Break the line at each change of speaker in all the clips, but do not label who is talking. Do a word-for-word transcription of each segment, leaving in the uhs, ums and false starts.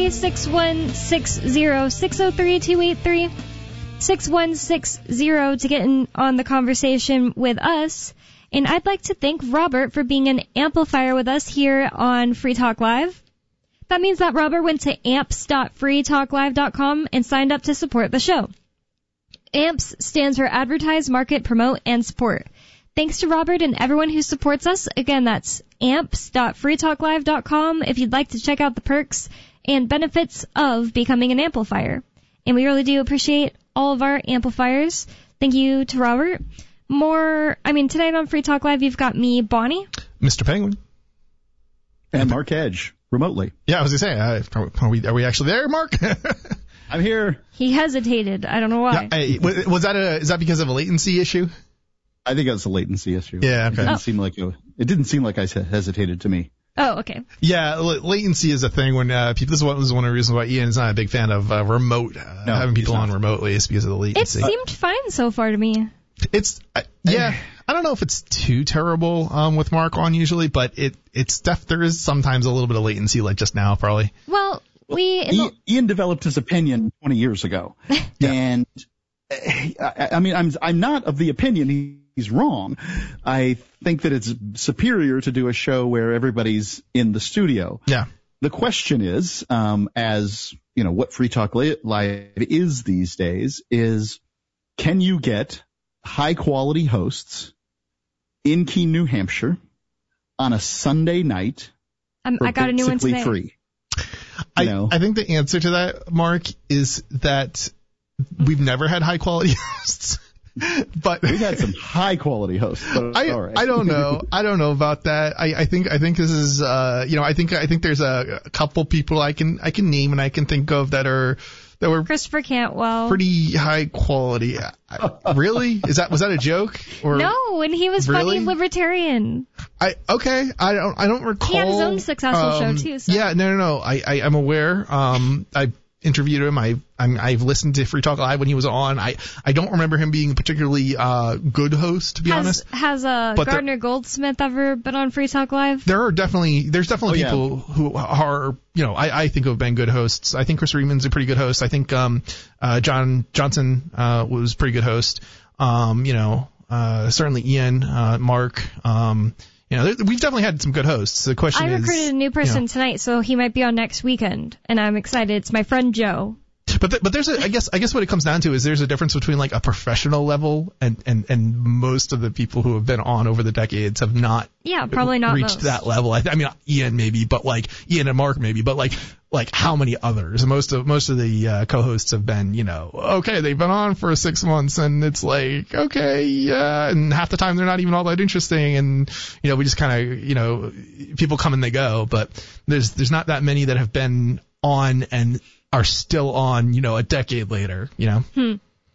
three, six one six zero, six oh three, two eight three, six one six zero to get in on the conversation with us. And I'd like to thank Robert for being an amplifier with us here on Free Talk Live. That means that Robert went to amps dot free talk live dot com and signed up to support the show. AMPS stands for Advertise, Market, Promote, and Support. Thanks to Robert and everyone who supports us. Again, that's amps dot free talk live dot com if you'd like to check out the perks and benefits of becoming an amplifier. And we really do appreciate all of our amplifiers. Thank you to Robert. More, I mean, tonight on Free Talk Live, you've got me, Bonnie.
Mister Penguin.
And Mark Edge, remotely.
Yeah, I was going to say, uh, are, we, are we actually there, Mark?
I'm here.
He hesitated. I don't know why.
Yeah, I, was that a, is that because of a latency issue?
I think that's a latency issue.
Yeah, okay.
It didn't,
oh.
seem like it, it didn't seem like I hesitated to me.
Oh, okay.
Yeah, l- latency is a thing when uh, people. This is, one, this is one of the reasons why Ian is not a big fan of uh, remote uh,
no,
having people on remotely. Is because of the latency.
It seemed fine so far to me.
It's uh, yeah. I don't know if it's too terrible um, with Mark on usually, but it it's def- there is sometimes a little bit of latency, like just now, probably.
Well, we
Ian, Ian developed his opinion twenty years ago,
yeah.
and I, I mean, I'm I'm not of the opinion he. He's wrong. I think that it's superior to do a show where everybody's in the studio.
Yeah.
The question is, um, as you know, what Free Talk Live is these days is, can you get high quality hosts in Keene, New Hampshire on a Sunday night?
Um, I got a new one today.
Free.
I,
know?
I think the answer to that, Mark, is that we've never had high quality hosts. But
we've had some high quality hosts. But
I
all right.
I don't know. I don't know about that. I, I think I think this is uh you know I think I think there's a, a couple people I can I can name and I can think of that are that were
Christopher Cantwell.
Pretty high quality. I, really? Is that was that a joke? Or
no, and he was
really?
funny libertarian.
I okay. I don't I don't recall.
He had his own successful
um,
show too. So.
Yeah, no, no, no. I, I I'm aware. Um, I. interviewed him. I, I'm, I've listened to Free Talk Live when he was on. I, I don't remember him being a particularly uh, good host, to be
has,
honest.
Has uh, Gardner there, Goldsmith ever been on Free Talk Live?
There are definitely, there's definitely
oh,
people
yeah.
who are, you know, I, I think have been good hosts. I think Chris Reedman's a pretty good host. I think um, uh, John Johnson uh, was a pretty good host. Um, you know, uh, certainly Ian, uh, Mark. Um, you know, we've definitely had some good hosts. The question
I
is,
recruited a new person
you know,
tonight, so he might be on next weekend, and I'm excited. It's my friend Joe.
But th- but there's a I guess I guess what it comes down to is there's a difference between like a professional level and, and, and most of the people who have been on over the decades have not
yeah probably not
reached
most.
that level. I, th- I mean Ian maybe, but like Ian and Mark maybe, but like like how many others? Most of most of the uh, co-hosts have been, you know, okay, they've been on for six months and it's like okay, yeah, and half the time they're not even all that interesting, and you know we just kind of you know people come and they go, but there's there's not that many that have been on and are still on, you know, a decade later, you know?
Hmm.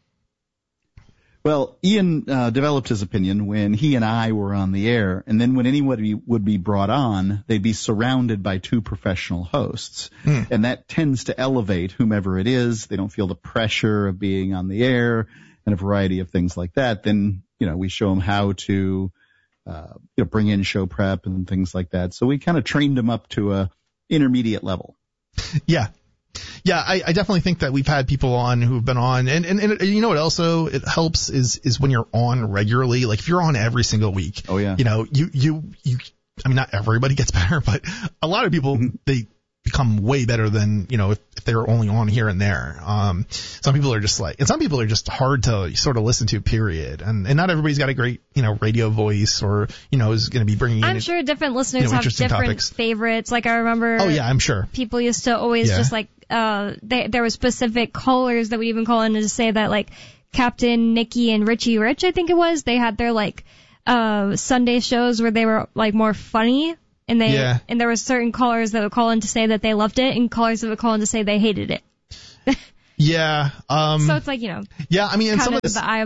Well, Ian uh, developed his opinion when he and I were on the air, and then when anybody would be brought on, they'd be surrounded by two professional hosts,
hmm.
and that tends to elevate whomever it is. They don't feel the pressure of being on the air and a variety of things like that. Then, you know, we show them how to, uh, you know, bring in show prep and things like that. So we kind of trained them up to a intermediate level.
Yeah. Yeah, I, I definitely think that we've had people on who've been on, and, and, and you know what also it helps is is when you're on regularly, like if you're on every single week.
Oh yeah.
You know, you you you. I mean, not everybody gets better, but a lot of people mm-hmm. they become way better than you know if, if they're only on here and there. Um, some people are just like, and some people are just hard to sort of listen to. Period. And and not everybody's got a great you know radio voice or you know is going to be bringing.
I'm
in
sure different listeners
you know,
have different
topics.
favorites. Like I remember.
Oh yeah, I'm sure.
People used to always
yeah.
just like. Uh, they, there were specific callers that would even call in to say that, like, Captain Nikki and Richie Rich, I think it was, they had their, like, uh, Sunday shows where they were, like, more funny, and they,
yeah.
and there were certain callers that would call in to say that they loved it, and callers that would call in to say they hated it.
Yeah. Um,
so it's like, you know.
Yeah, I mean, and
kind
some
of
of this,
the eye of the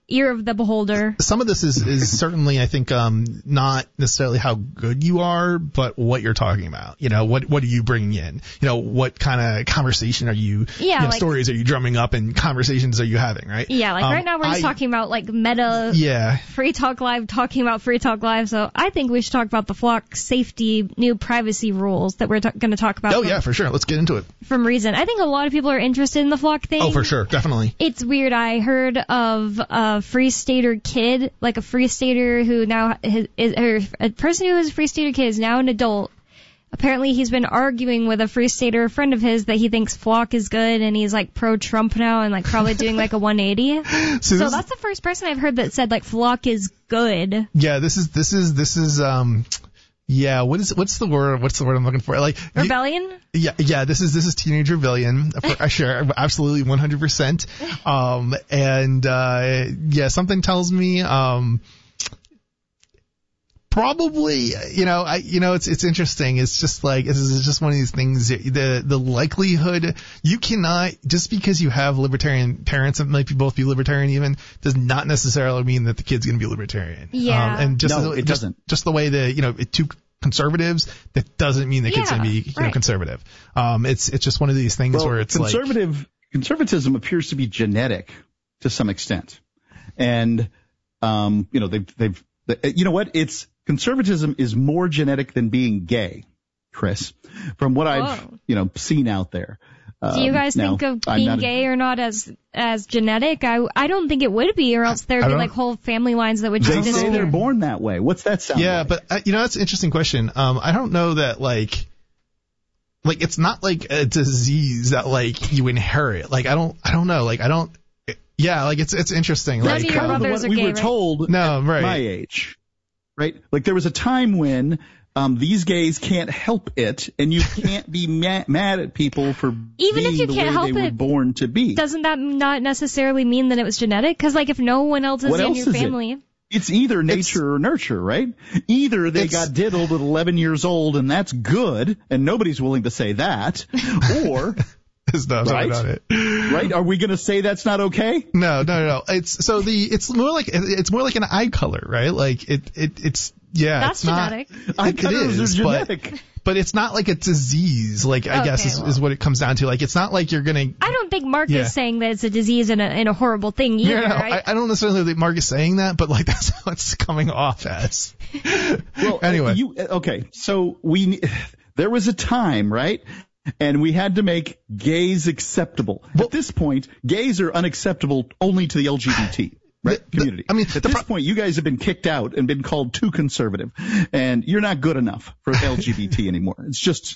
ear of the beholder.
Some of this is, is certainly, I think, um, not necessarily how good you are, but what you're talking about. You know, what what are you bringing in? You know, what kind of conversation are you,
yeah,
you know,
like,
stories are you drumming up and conversations are you having, right?
Yeah, like
um,
right now we're just
I,
talking about like meta
yeah.
Free Talk Live, talking about Free Talk Live. So I think we should talk about the Flock safety new privacy rules that we're t- going to talk about.
Oh,
from,
yeah, for sure. Let's get into it.
From Reason. I think a lot of people are interested in the Flock thing.
Oh, for sure. Definitely.
It's weird. I heard of a Free Stater kid, like a Free Stater who now is, or a person who is a Free Stater kid is now an adult. Apparently he's been arguing with a Free Stater friend of his that he thinks Flock is good and he's like pro-Trump now and like probably doing like a one eighty. So, so that's the first person I've heard that said like Flock is good.
Yeah, this is, this is, this is, um, yeah, what is, what's the word, what's the word I'm looking for? Like,
rebellion?
You, yeah, yeah, this is, this is teenage rebellion. For sure, absolutely one hundred percent. Um, and, uh, yeah, something tells me, um, probably, you know, I, you know, it's, it's interesting. It's just like, this is just one of these things, the, the likelihood, you cannot, just because you have libertarian parents that might be both be libertarian even, does not necessarily mean that the kid's going to be libertarian.
Yeah.
Um, and just,
no,
the,
it
just,
doesn't.
just the way that, you know, it, two conservatives, that doesn't mean the kid's
yeah,
going to be, you
right.
know, conservative. Um, it's, it's just one of these things
well,
where it's
conservative,
like.
Conservatism appears to be genetic to some extent. And, um, you know, they've, they've, you know what? It's, conservatism is more genetic than being gay, Chris, from what I've,
Whoa.
you know, seen out there. Um,
Do you guys
now,
think of
I'm
being
not a,
gay or not as as genetic? I I don't think it would be, or else there'd be like whole family lines that would just
They say
disappear.
they're born that way. What's that sound
Yeah,
like?
but uh, you know, that's an interesting question. Um, I don't know that like, like it's not like a disease that like you inherit. Like I don't, I don't know. Like I don't. Yeah, like it's it's interesting.
None
Like
of your
kind of
brothers
what
are
we
gay,
were
right?
told
No,
at
right.
my age, right? Like there was a time when um, these gays can't help it, and you can't be ma- mad at people for
Even
being
if you
the
can't
way
help
they were
it,
born to be.
Doesn't that not necessarily mean that it was genetic? Because like if no one else is
What
in
else
your
is it?
family.
It's either nature
It's-
or nurture, right? Either they
It's-
got diddled at eleven years old, and that's good, and nobody's willing to say that, or
There's no talking
Right?
about it.
right? Are we going to say that's not okay?
No, no, no. It's so the it's more like it's more like an eye color, right? Like it it it's yeah.
That's
it's not,
genetic.
I
It, it
colors
is,
are
but
genetic.
but it's not like a disease. Like I
Okay,
guess is,
well.
is what it comes down to. Like it's not like you're gonna.
I don't think Mark
Yeah.
is saying that it's a disease and a, and a horrible thing either,
Yeah, no,
right?
I, I don't necessarily think Mark is saying that, but like that's how it's coming off as.
Well,
Anyway.
uh, you okay? So we there was a time, right? And we had to make gays acceptable.
Well-
At this point, gays are unacceptable only to the L G B T right,
The- the-
community.
I mean,
at
the
this
pro-
point, you guys have been kicked out and been called too conservative, and you're not good enough for L G B T anymore. It's just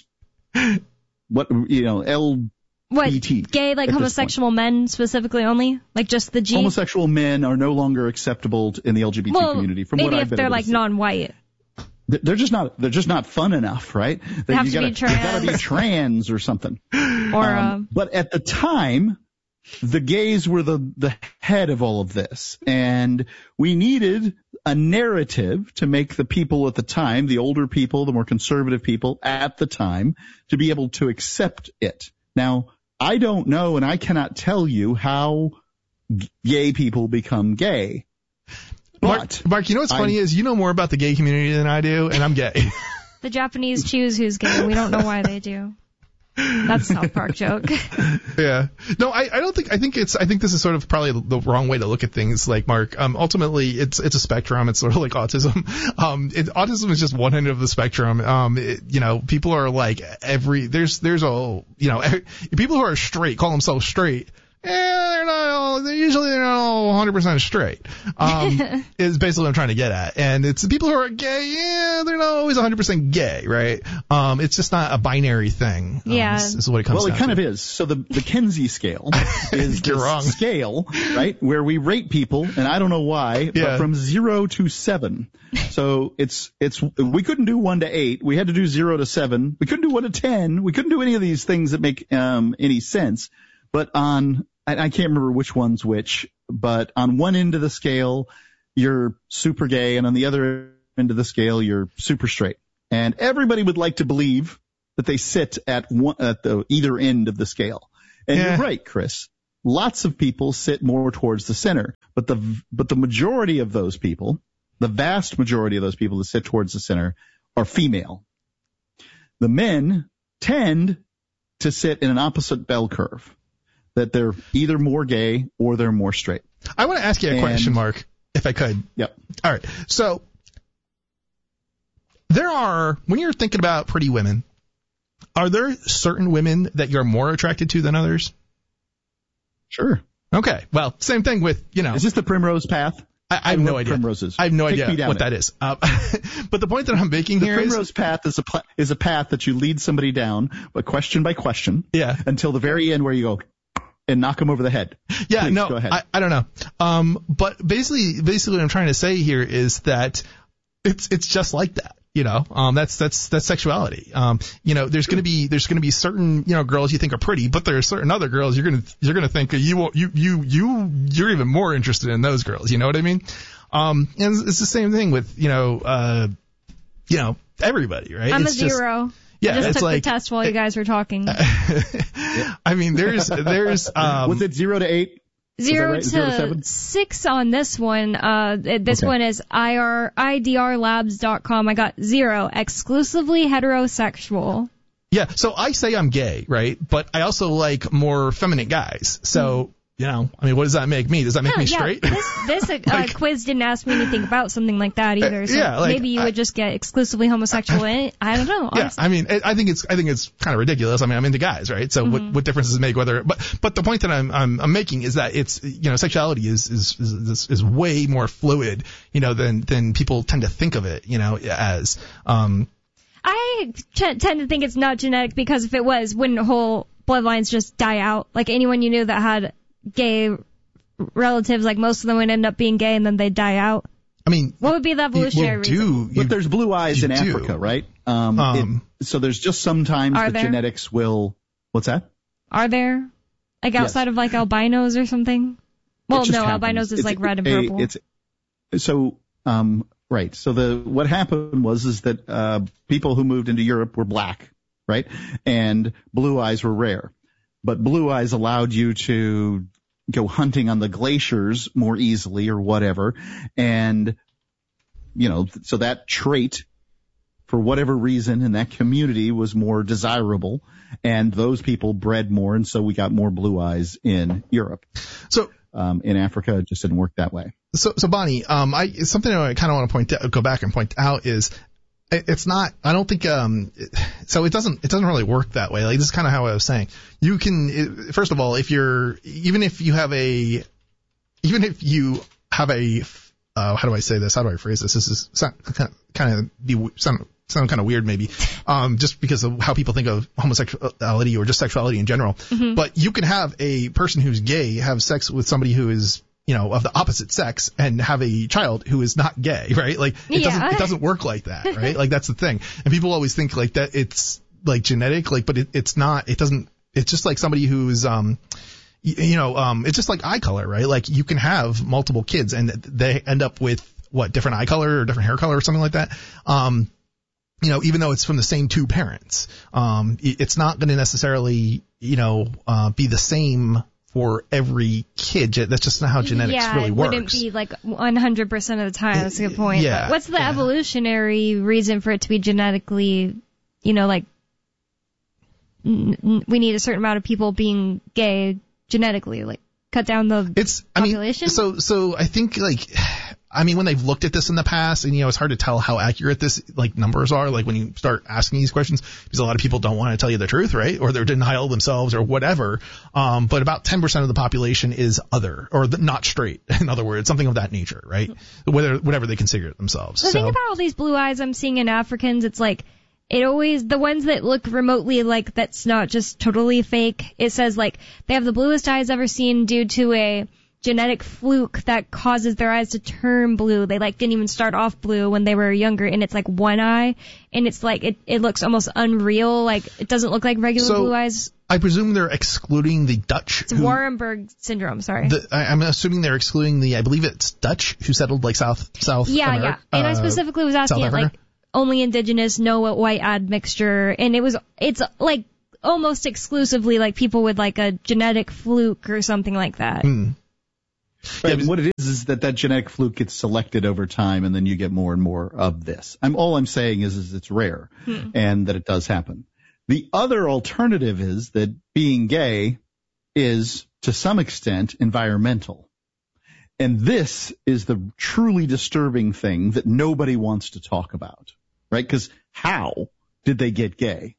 what you know, L.
What,
B T
gay, like
at this
homosexual men specifically only? Like just the G?
Homosexual men are no longer acceptable t- in the L G B T
well,
community. From
maybe
what I've
if
been
they're
able to
like
see.
non-white.
They're- They're just not. They're just not fun enough, right? They
have
you
to
gotta,
be trans.
You gotta be trans or something.
Or,
Um, but at the time, the gays were the, the head of all of this. And we needed a narrative to make the people at the time, the older people, the more conservative people at the time, to be able to accept it. Now, I don't know and I cannot tell you how g- gay people become gay.
Mark,
But
Mark, you know what's funny
I-
is you know more about the gay community than I do, and I'm gay.
the Japanese choose who's gay. We don't know why they do. That's a South Park joke.
Yeah. No, I, I don't think, I think it's, I think this is sort of probably the wrong way to look at things, like Mark. Um, ultimately, it's, it's a spectrum. It's sort of like autism. Um, it, autism is just one end of the spectrum. Um, it, you know, people are like every, there's, there's a, you know, every, people who are straight call themselves straight. Eh, they're not all, they're usually they're not all one hundred percent straight. Um, is basically what I'm trying to get at. And it's the people who are gay, yeah, they're not always one hundred percent gay, right? Um, it's just not a binary thing. Um,
Yeah.
Is, is what it comes
Well,
down
it kind
to.
of is. So the, the Kinsey scale is
You're
the
wrong.
scale, right, where we rate people, and I don't know why,
Yeah.
but from zero to seven. So it's, it's, we couldn't do one to eight. We had to do zero to seven. We couldn't do one to ten. We couldn't do any of these things that make, um, any sense. But on, I, I can't remember which one's which, but on one end of the scale, you're super gay, and on the other end of the scale, you're super straight. And everybody would like to believe that they sit at one, at the either end of the scale. And
Yeah.
you're right, Chris. lots of people sit more towards the center, but the but the majority of those people, the vast majority of those people that sit towards the center are female. The men tend to sit in an opposite bell curve, that they're either more gay or they're more straight.
I want to ask you a
And-
question, Mark, if I could.
Yep.
All right. So there are, when you're thinking about pretty women, are there certain women that you're more attracted to than others?
Sure.
Okay. Well, same thing with, you know.
Is this the primrose path?
I, I have no
love
idea.
primroses.
I have no
Take me
idea
down
what
it.
that is. Uh, but the point that I'm making
The
here is,
primrose path is a pla- is a path that you lead somebody down, but question by question,
yeah,
until the very end where you go and knock them over the head.
yeah,
Please,
no,
go ahead.
I, I don't know. Um, but basically, basically what I'm trying to say here is that it's, it's just like that. You know, um, that's, that's, that's sexuality. Um, you know, there's going to be, there's going to be certain, you know, girls you think are pretty, but there are certain other girls you're going to, you're going to think you, will- you, you, you, you're even more interested in those girls. You know what I mean? Um, and it's the same thing with, you know, uh, you know, everybody, right?
I'm
It's
a
just-
zero.
Yeah,
I just
it's
took
like,
the test while you guys were talking.
I mean, there's, there's, um,
Was it zero to eight?
Zero,
right?
to
Zero to seven?
six on this one. Uh, this
Okay.
one is I R I D R labs dot com. I got zero, exclusively heterosexual.
yeah, so I say I'm gay, right? But I also like more feminine guys. So, you know, I mean, what does that make me? Does that make
Yeah,
me
yeah.
straight?
This, this uh,
Like-
quiz didn't ask me anything about something like that either. So
yeah, like,
maybe you
I-
would just get exclusively homosexual in it. I don't know.
Yeah,
honestly.
I mean, I I think it's, I think it's kind of ridiculous. I mean, I'm into guys, right? So what, what difference does it make whether, but, but the point that I'm, I'm, I'm making is that it's, you know, sexuality is, is, is, is, is way more fluid, you know, than, than people tend to think of it, you know, as, um,
I t- tend to think it's not genetic because if it was, wouldn't whole bloodlines just die out? Like anyone you knew that had gay relatives, like most of them would end up being gay and then they'd die out.
I mean,
What would be the evolutionary
well,
reason?
do, you,
But there's blue eyes
you
in
do.
Africa, right? Um,
Um,
it, so there's just sometimes
Are
the
there?
genetics will. What's that?
Are there? Like
Yes.
outside of like albinos or something? Well,
It just
no,
happens.
albinos is
It's
like red and
a-
purple.
It's so um right. So the what happened was is that uh people who moved into Europe were black, right? And blue eyes were rare. But blue eyes allowed you to go hunting on the glaciers more easily or whatever. And you know, so that trait for whatever reason in that community was more desirable, and those people bred more, and so we got more blue eyes in Europe.
so,
Um, in Africa, it just didn't work that way.
So, so Bonnie, um, I something I kind of want to point out, go back and point out is it, it's not. I don't think. Um, it, so it doesn't. It doesn't really work that way. Like this is kind of how I was saying. You can it, first of all, if you're even if you have a even if you have a uh, how do I say this? How do I phrase this? This is sound, kind of be sound sound kind of weird maybe, um, just because of how people think of homosexuality or just sexuality in general.
Mm-hmm.
But you can have a person who's gay have sex with somebody who is, you know, of the opposite sex and have a child who is not gay, right? Like it
Yeah.
doesn't, it doesn't work like that, right? Like that's the thing. And people always think like that it's like genetic, like, but it, it's not, it doesn't, it's just like somebody who's, um, you, you know, um, it's just like eye color, right? Like you can have multiple kids and they end up with what, different eye color or different hair color or something like that. Um, you know, even though it's from the same two parents, um, it, it's not going to necessarily, you know, uh, be the same for every kid. That's just not how genetics
yeah,
really
it
works.
wouldn't be like one hundred percent of the time. That's a good point.
Yeah,
But what's the
yeah.
evolutionary reason for it to be genetically, you know, like n- n- we need a certain amount of people being gay genetically, like cut down the
It's, I mean,
population?
so, so I think like, I mean, when they've looked at this in the past, and you know, it's hard to tell how accurate this like numbers are. Like when you start asking these questions, because a lot of people don't want to tell you the truth, right? Or they're denial themselves or whatever. Um, but about ten percent of the population is other or the, not straight. In other words, something of that nature, right? Whether whatever they consider it themselves.
The
so,
thing about all these blue eyes I'm seeing in Africans, it's like, it always, the ones that look remotely like that's not just totally fake, it says like, they have the bluest eyes ever seen due to a genetic fluke that causes their eyes to turn blue. They like didn't even start off blue when they were younger, and it's like one eye, and it's like, it, it looks almost unreal, like it doesn't look like regular
So,
blue eyes.
I presume they're excluding the Dutch.
It's
who,
Warrenberg syndrome, sorry.
the, I, I'm assuming they're excluding the, I believe it's Dutch who settled like South, South
yeah,
America.
yeah. And I
uh,
specifically was asking
South
it like
Africa?
only indigenous, no white admixture, and it was, it's like almost exclusively like people with like a genetic fluke or something like that.
Hmm.
Right,
Yeah,
and what it is is that that genetic fluke gets selected over time, and then you get more and more of this. I'm all I'm saying is, is it's rare,
Hmm.
and that it does happen. The other alternative is that being gay is, to some extent, environmental. And this is the truly disturbing thing that nobody wants to talk about, right? Because how did they get gay?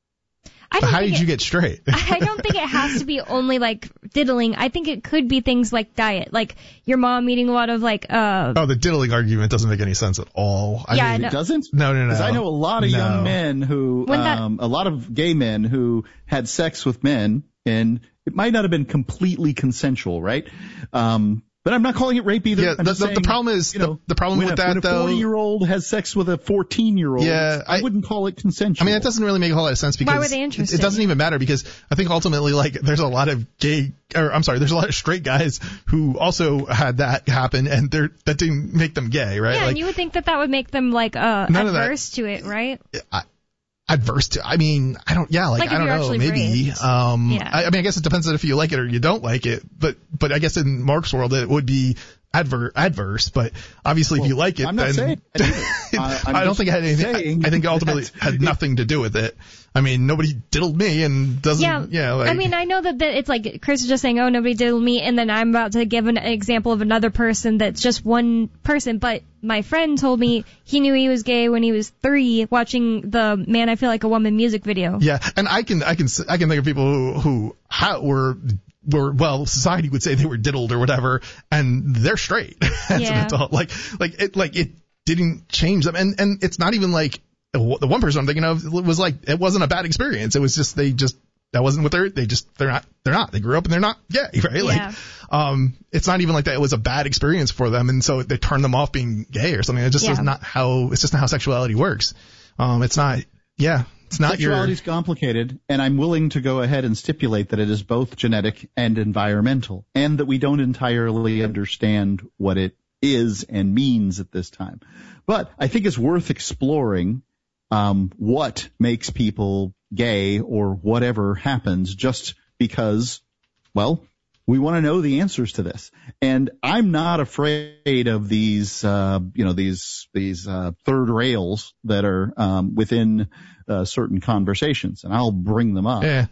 I
But
don't
how
think
did
it-
you get straight?
I don't think it has to be only like diddling. I think it could be things like diet, like your mom eating a lot of like uh
Oh, the diddling argument doesn't make any sense at all. I
Yeah, I
mean,
know.
It doesn't?
No, no, no.
Because I know a lot of
No.
young men who,
When that-
um, a lot of gay men who had sex with men, and it might not have been completely consensual, right? Um, but I'm not calling it rape either.
Yeah,
I'm
the,
just
the,
saying,
the problem is
you know,
the, the problem
when
with
a,
that
when a
though.
forty-year-old has sex with a fourteen-year-old,
Yeah,
I,
I-
wouldn't call it consensual.
I mean, it doesn't really make a whole lot of sense because
Why were they
it,
interested?
it doesn't even matter because I think ultimately, like, there's a lot of gay, or I'm sorry, there's a lot of straight guys who also had that happen, and they're that didn't make them gay, right?
yeah,
like,
and you would think that that would make them like uh
None of that-
adverse to it, right?
I, adverse to. I mean, I don't. Yeah, like,
Like if
I don't
you're
know.
actually
Maybe.
raped.
Um,
Yeah.
I, I mean, I guess it depends on if you like it or you don't like it. But but I guess in Mark's world, it would be adver- adverse. But obviously, if you like it,
I'm not
then
saying it either. I- I'm
I don't
just
think it had anything.
saying
I, I think it ultimately
that-
had nothing to do with it. I mean, nobody diddled me and doesn't.
Yeah,
Yeah. Like,
I mean, I know that, that it's like Chris is just saying, oh, nobody diddled me, and then I'm about to give an example of another person that's just one person, but my friend told me he knew he was gay when he was three watching the Man, I Feel Like a Woman music video.
Yeah, and I can I can I can think of people who who how, were were well society would say they were diddled or whatever, and they're straight as
Yeah.
an adult. Like like it like it didn't change them, and and it's not even like the one person I'm thinking of was like it wasn't a bad experience. It was just they just that wasn't what they're they just they're not they're not they grew up and they're not gay, right?
Yeah.
Like um it's not even like that it was a bad experience for them, and so they turned them off being gay or something. It just
Yeah.
is not how it's just not how sexuality works. Um, it's not. Yeah, it's not your.
Sexuality is complicated, and I'm willing to go ahead and stipulate that it is both genetic and environmental, and that we don't entirely understand what it is and means at this time. But I think it's worth exploring um, what makes people gay or whatever happens, just because, well, we want to know the answers to this. And I'm not afraid of these, uh, you know, these, these, uh, third rails that are, um, within, uh, certain conversations, and I'll bring them up.
Yeah.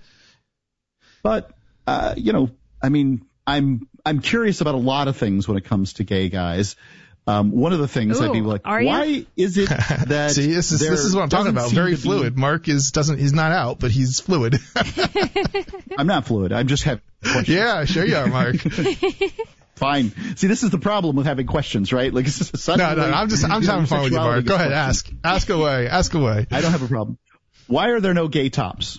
But, uh, you know, I mean, I'm, I'm curious about a lot of things when it comes to gay guys. Um, one of the things I'd be
Ooh,
like,
are ya?
why is it that
See, this is
there
this is what I'm talking
doesn't
about.
seem
Very
to be-
fluid. Mark is doesn't he's not out, but he's fluid.
I'm not fluid. I'm just having questions.
Yeah, sure you are, Mark.
Fine. See, this is the problem with having questions, right? Like, it's just
No,
suddenly,
no, no, I'm just I'm just
you know,
having fun with you,
sexuality
Mark. Go
gets
ahead,
questioned.
ask, ask away, ask away.
I don't have a problem. Why are there no gay tops?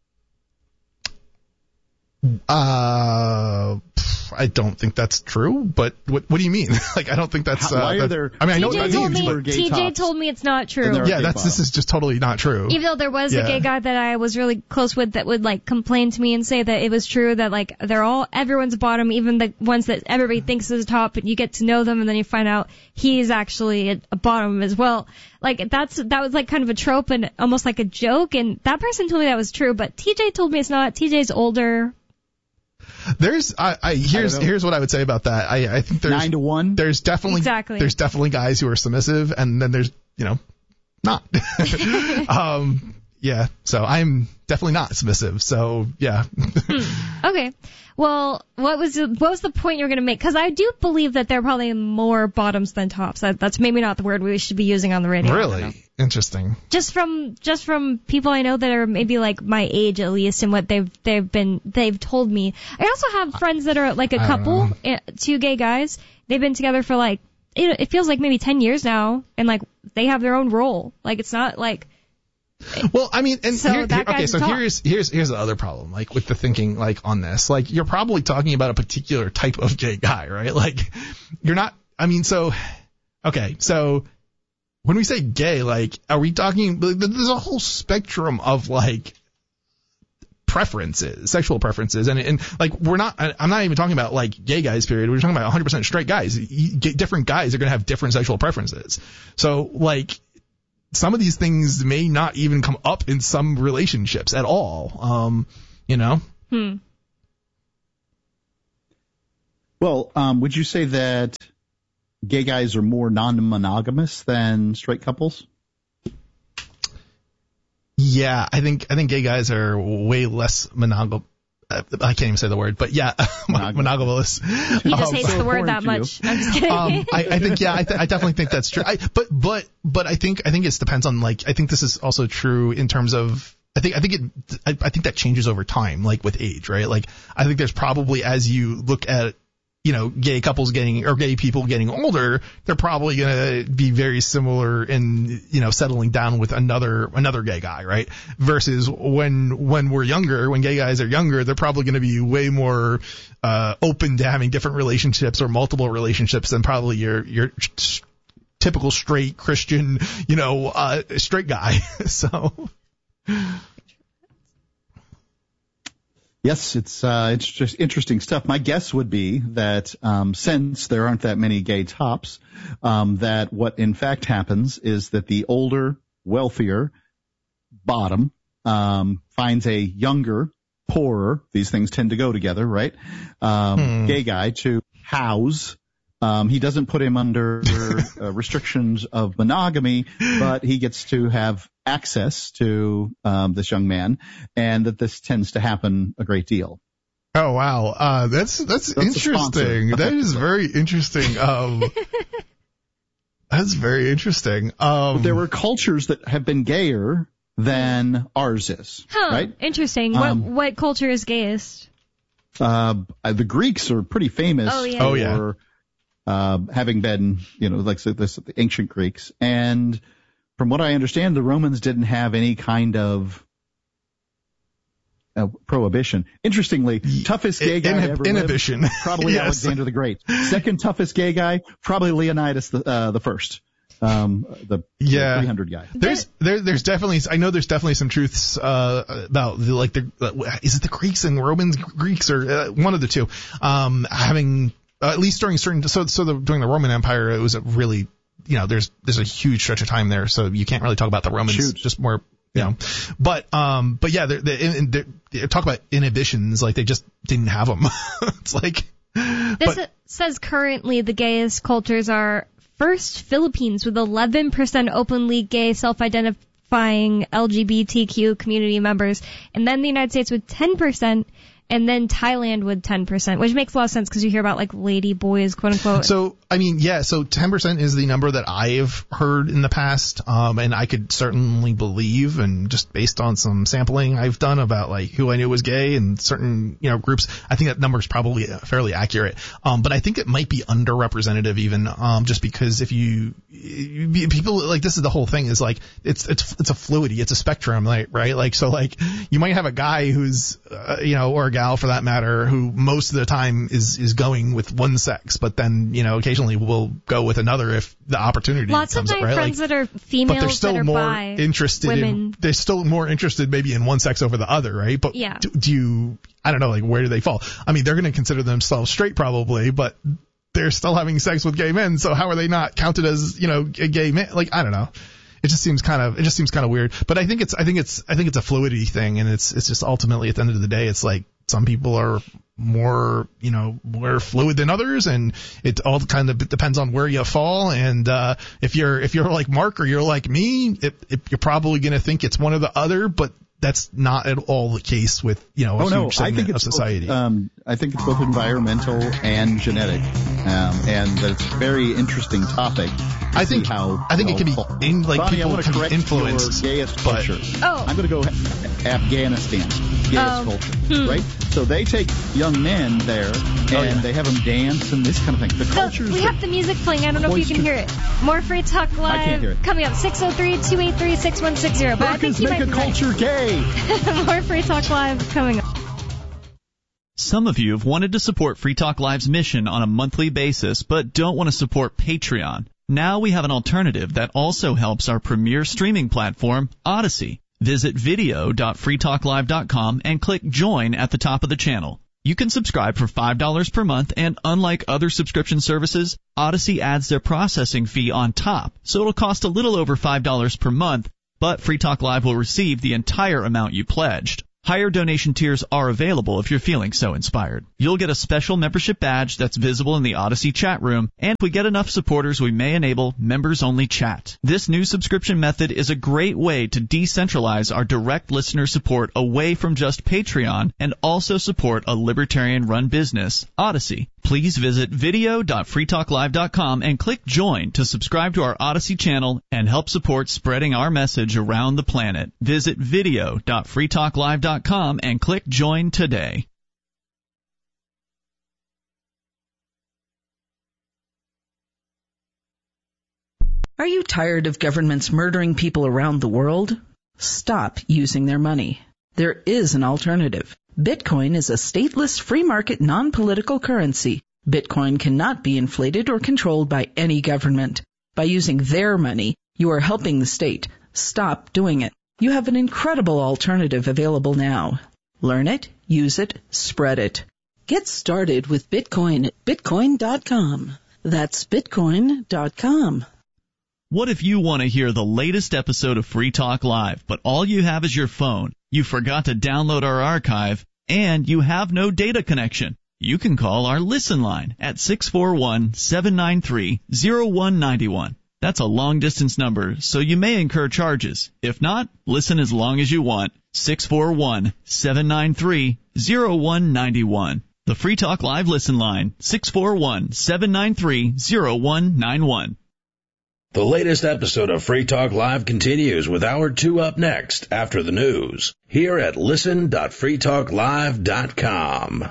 Uh, pff, I don't think that's true. But what what do you mean? Like, I don't think that's.
How-
uh,
why are
that-
there-
I mean, I know
T J
what that
told
means.
me.
but- gay
T J
tops.
told me it's not true.
And there
But
are
yeah,
gay
that's this
bottoms.
is just totally not true.
Even though there was
Yeah.
a gay guy that I was really close with that would like complain to me and say that it was true that like they're all everyone's bottom, even the ones that everybody thinks is a top, but you get to know them and then you find out he's actually a, a bottom as well. Like that's that was like kind of a trope and almost like a joke, and that person told me that was true, but T J told me it's not. T J's older.
There's I, I here's
I don't know.
here's what I would say about that. I I think there's
Nine to one?
there's definitely
Exactly.
there's definitely guys who are submissive, and then there's you know not. um yeah, so I'm definitely not submissive. So yeah.
Okay. Well, what was the, what was the point you were going to make? Because I do believe that there are probably more bottoms than tops. That, that's maybe not the word we should be using on the radio. I don't know.
Really interesting.
Just from just from people I know that are maybe like my age at least, and what they've they've been they've told me. I also have friends that are like a
I don't
couple,
know.
eh, two gay guys. They've been together for like it, it feels like maybe ten years now, and like they have their own role. Like it's not like.
Well, I mean, and
So
here,
that
here- okay,
guy's
so
top.
here's here's here's the other problem, like with the thinking, like on this, like you're probably talking about a particular type of gay guy, right? Like you're not. I mean, so okay, so when we say gay, like, are we talking? There's a whole spectrum of like preferences, sexual preferences, and and like we're not. I'm not even talking about like gay guys. Period. We're talking about one hundred percent straight guys. You get different guys are going to have different sexual preferences. So like. some of these things may not even come up in some relationships at all. Um, you know?
Hmm.
Well, um, would you say that gay guys are more non-monogamous than straight couples?
Yeah, I think I think gay guys are way less monogam. I can't even say the word, but yeah, monogamous.
He just
um,
hates
so
the word that
according to
much. I'm just kidding.
um, I, I think yeah, I, th- I definitely think that's true. I, but but but I think I think it depends on like I think this is also true in terms of I think I think it I, I think that changes over time, like with age, right? Like I think there's probably as you look at you know, gay couples getting, or gay people getting older, they're probably going to be very similar in, you know, settling down with another, another gay guy, right? Versus when, when we're younger, when gay guys are younger, they're probably going to be way more, uh, open to having different relationships or multiple relationships than probably your, your typical straight Christian, you know, uh, straight guy. So.
Yes, it's uh, it's just interesting stuff. My guess would be that um, since there aren't that many gay tops, um, that what in fact happens is that the older, wealthier bottom um, finds a younger, poorer, these things tend to go together, right? Um, hmm. Gay guy to house. Um, he doesn't put him under uh, restrictions of monogamy, but he gets to have access to um, this young man, and that this tends to happen a great deal.
Oh wow, uh, that's that's, that's interesting. That is very interesting. Um, that's very interesting. Um,
but there were cultures that have been gayer than ours is.
Huh,
right?
Interesting.
Um,
what what culture is gayest?
Uh, the Greeks are pretty famous
oh, yeah.
for
oh, yeah.
uh, having been, you know, like this, the ancient Greeks. And from what I understand, the Romans didn't have any kind of uh, prohibition. Interestingly, toughest gay guy
Inhib-
ever
inhibition.
lived, probably
Yes.
Alexander the Great. Second toughest gay guy, probably Leonidas the, uh, the first. Um, the,
yeah.
the three hundred guy.
There's there there's definitely I know there's definitely some truths uh about the, like the uh, is it the Greeks and Romans Greeks or uh, one of the two um having uh, at least during certain so so the, during the Roman Empire it was a really you know there's there's a huge stretch of time there so you can't really talk about the Romans
Shoot.
just more you know but um but yeah they're, they're, they're, talk about inhibitions like they just didn't have them. It's like
this
but,
says currently the gayest cultures are first, Philippines with eleven percent openly gay self-identifying L G B T Q community members, and then the United States with ten percent, and then Thailand with ten percent, which makes a lot of sense because you hear about like lady boys, quote unquote.
So, I mean, yeah, so ten percent is the number that I've heard in the past, um, and I could certainly believe, and just based on some sampling I've done about like who I knew was gay and certain, you know, groups, I think that number is probably fairly accurate. Um, but I think it might be underrepresentative even, um, just because if you, you, people, like this is the whole thing is like, it's, it's, it's a fluidity, it's a spectrum, like, right? Like, so like, you might have a guy who's, uh, you know, or a gal for that matter, who most of the time is, is going with one sex, but then, you know, occasionally will go with another if the opportunity
Lots
comes
of my
up, right?
friends
like,
that are females
but they're still
that are
more
bi,
interested
women.
in, they're still more interested maybe in one sex over the other, right? But
yeah.
do, do you, I don't know, like where do they fall? I mean, they're going to consider themselves straight probably, but they're still having sex with gay men, so how are they not counted as, you know, a gay man? Like, I don't know. It just seems kind of, it just seems kind of weird. But I think it's, I think it's, I think it's a fluidity thing, and it's, it's just ultimately at the end of the day, it's like some people are more, you know, more fluid than others, and it all kind of depends on where you fall. And uh, if you're, if you're like Mark or you're like me, it, it, you're probably going to think it's one or the other, but that's not at all the case with, you know, a
oh,
huge
no.
segment
I think
of
it's
society.
Both, um, I think it's both environmental and genetic, um, and that it's a very interesting topic.
I think
how
I think
you
it
know,
can be in, like
Bonnie,
people
I
can
correct
be influenced,
your gayest
but
culture.
Oh.
I'm going to go Afghanistan, gayest
Oh.
culture,
Hmm.
right? So they take young men there and
Oh, yeah.
they have them dance and this kind of thing. The
So
cultures
we
that
have the music playing. I don't know if you can hear it. More Free Talk Live
I can't hear it.
coming up. six oh three, two eight three, six one six zero. But I think
Americans
you
make
might
a
be right.
culture gay.
More Free Talk Live coming up.
Some of you have wanted to support Free Talk Live's mission on a monthly basis, but don't want to support Patreon. Now we have an alternative that also helps our premier streaming platform, Odyssey. Visit video dot free talk live dot com and click Join at the top of the channel. You can subscribe for five dollars per month, and unlike other subscription services, Odyssey adds their processing fee on top, so it'll cost a little over five dollars per month, but Free Talk Live will receive the entire amount you pledged. Higher donation tiers are available if you're feeling so inspired. You'll get a special membership badge that's visible in the Odyssey chat room, and if we get enough supporters, we may enable members-only chat. This new subscription method is a great way to decentralize our direct listener support away from just Patreon and also support a libertarian-run business, Odyssey. Please visit video dot free talk live dot com and click Join to subscribe to our Odyssey channel and help support spreading our message around the planet. Visit video dot free talk live dot com and click Join today.
Are you tired of governments murdering people around the world? Stop using their money. There is an alternative. Bitcoin is a stateless, free market, non-political currency. Bitcoin cannot be inflated or controlled by any government. By using their money, you are helping the state. Stop doing it. You have an incredible alternative available now. Learn it, use it, spread it. Get started with Bitcoin at bitcoin dot com. That's bitcoin dot com.
What if you want to hear the latest episode of Free Talk Live, but all you have is your phone, you forgot to download our archive, and you have no data connection? You can call our Listen line at six four one, seven nine three, zero one nine one. That's a long-distance number, so you may incur charges. If not, listen as long as you want. six four one, seven nine three, zero one nine one. The Free Talk Live Listen line, six four one, seven nine three, zero one nine one.
The latest episode of Free Talk Live continues with Hour two up next after the news here at listen dot free talk live dot com.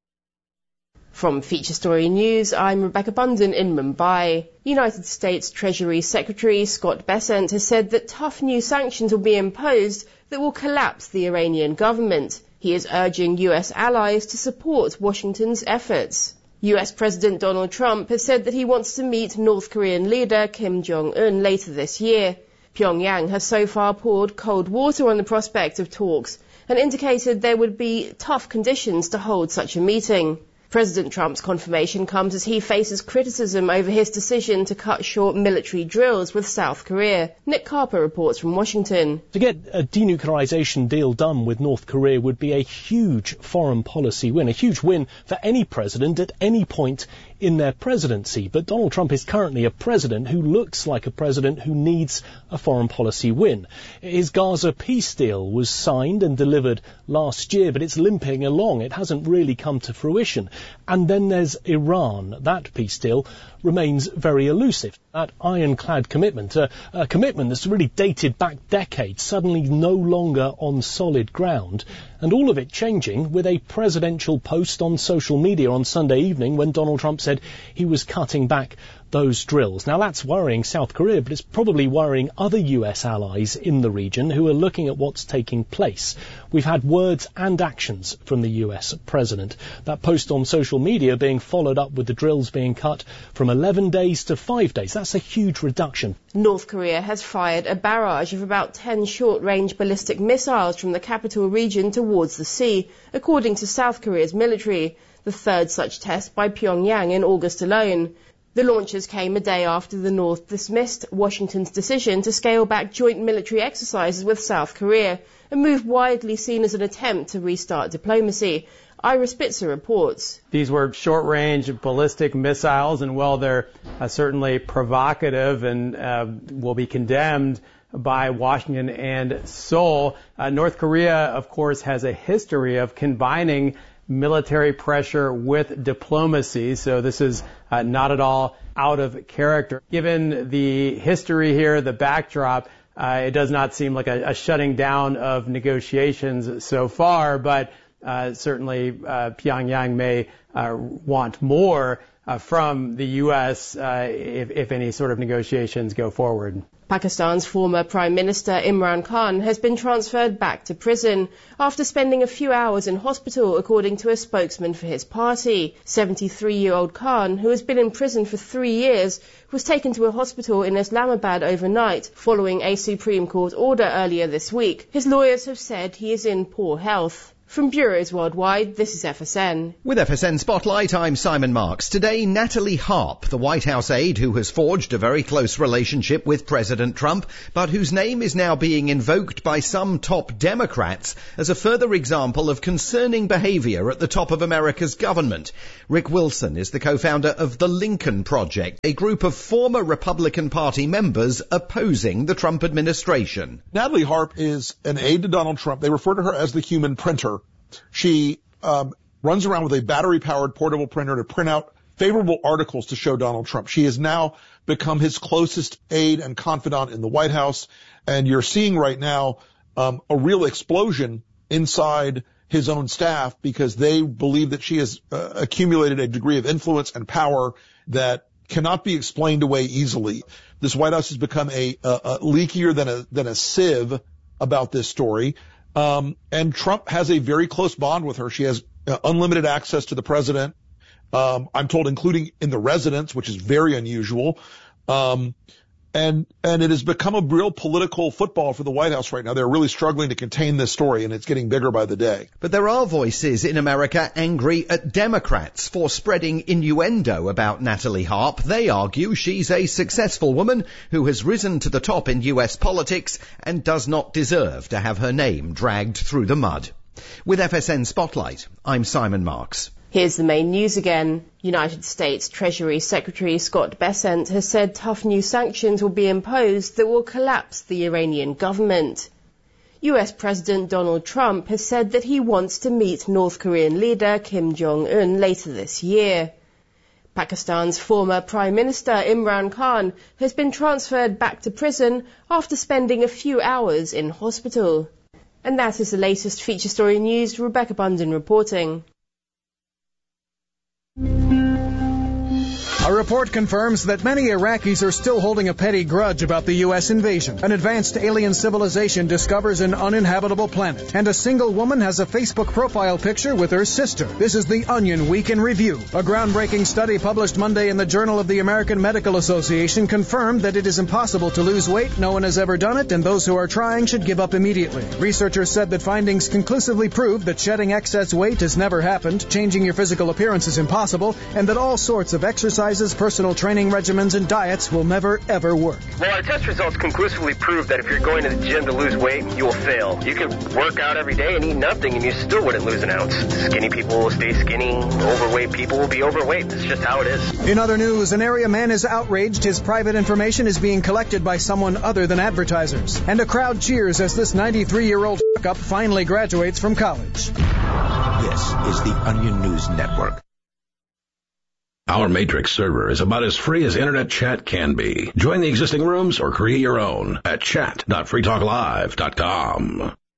From Feature Story News, I'm Rebecca Bunden in Mumbai. United States Treasury Secretary Scott Bessent has said that tough new sanctions will be imposed that will collapse the Iranian government. He is urging U S allies to support Washington's efforts. U S President Donald Trump has said that he wants to meet North Korean leader Kim Jong-un later this year. Pyongyang has so far poured cold water on the prospect of talks and indicated there would be tough conditions to hold such a meeting. President Trump's confirmation comes as he faces criticism over his decision to cut short military drills with South Korea. Nick Carper reports from Washington.
To get a denuclearization deal done with North Korea would be a huge foreign policy win, a huge win for any president at any point in their presidency. But Donald Trump is currently a president who looks like a president who needs a foreign policy win. His Gaza peace deal was signed and delivered last year, but it's limping along. It hasn't really come to fruition. And then there's Iran. That peace deal remains very elusive. That ironclad commitment, a, a commitment that's really dated back decades, suddenly no longer on solid ground. And all of it changing with a presidential post on social media on Sunday evening when Donald Trump said he was cutting back those drills. Now that's worrying South Korea, but it's probably worrying other U S allies in the region who are looking at what's taking place. We've had words and actions from the U S president. That post on social media being followed up with the drills being cut from eleven days to five days. That's a huge reduction.
North Korea has fired a barrage of about ten short-range ballistic missiles from the capital region towards the sea, according to South Korea's military, the third such test by Pyongyang in August alone. The launches came a day after the North dismissed Washington's decision to scale back joint military exercises with South Korea, a move widely seen as an attempt to restart diplomacy. Ira Spitzer reports.
These were short-range ballistic missiles, and while they're uh, certainly provocative and uh, will be condemned by Washington and Seoul, uh, North Korea, of course, has a history of combining military pressure with diplomacy, so this is uh, not at all out of character. Given the history here, the backdrop, uh, it does not seem like a, a shutting down of negotiations so far, but uh, certainly uh, Pyongyang may uh, want more uh, from the U S uh, if, if any sort of negotiations go forward.
Pakistan's former Prime Minister Imran Khan has been transferred back to prison after spending a few hours in hospital, according to a spokesman for his party. seventy-three-year-old Khan, who has been in prison for three years, was taken to a hospital in Islamabad overnight following a Supreme Court order earlier this week. His lawyers have said he is in poor health. From bureaus worldwide, this is F S N.
With F S N Spotlight, I'm Simon Marks. Today, Natalie Harp, the White House aide who has forged a very close relationship with President Trump, but whose name is now being invoked by some top Democrats as a further example of concerning behavior at the top of America's government. Rick Wilson is the co-founder of the Lincoln Project, a group of former Republican Party members opposing the Trump administration.
Natalie Harp is an aide to Donald Trump. They refer to her as the human printer. She um, runs around with a battery-powered portable printer to print out favorable articles to show Donald Trump. She has now become his closest aide and confidant in the White House, and you're seeing right now um, a real explosion inside his own staff because they believe that she has uh, accumulated a degree of influence and power that cannot be explained away easily. This White House has become a, a, a leakier than a than a sieve about this story. Um, and Trump has a very close bond with her. She has uh, unlimited access to the president. Um, I'm told including in the residence, which is very unusual. Um, and, and it has become a real political football for the White House right now. They're really struggling to contain this story, and it's getting bigger by the day.
But there are voices in America angry at Democrats for spreading innuendo about Natalie Harp. They argue she's a successful woman who has risen to the top in U S politics and does not deserve to have her name dragged through the mud. With F S N Spotlight, I'm Simon Marks.
Here's the main news again. United States Treasury Secretary Scott Bessent has said tough new sanctions will be imposed that will collapse the Iranian government. U S President Donald Trump has said that he wants to meet North Korean leader Kim Jong-un later this year. Pakistan's former Prime Minister Imran Khan has been transferred back to prison after spending a few hours in hospital. And that is the latest feature story news. Rebecca Bundin reporting.
A report confirms that many Iraqis are still holding a petty grudge about the U S invasion. An advanced alien civilization discovers an uninhabitable planet, and a single woman has a Facebook profile picture with her sister. This is the Onion Week in Review. A groundbreaking study published Monday in the Journal of the American Medical Association confirmed that it is impossible to lose weight. No one has ever done it, and those who are trying should give up immediately. Researchers said that findings conclusively prove that shedding excess weight has never happened, changing your physical appearance is impossible, and that all sorts of exercises, personal training regimens, and diets will never, ever work.
Well, our test results conclusively prove that if you're going to the gym to lose weight, you will fail. You could work out every day and eat nothing, and you still wouldn't lose an ounce. Skinny people will stay skinny. Overweight people will be overweight. It's just how it is.
In other news, an area man is outraged his private information is being collected by someone other than advertisers. And a crowd cheers as this ninety-three-year-old fuck-up finally graduates from college.
This is the Onion News Network. Our Matrix server is about as free as internet chat can be. Join the existing rooms or create your own at chat dot free talk live dot com.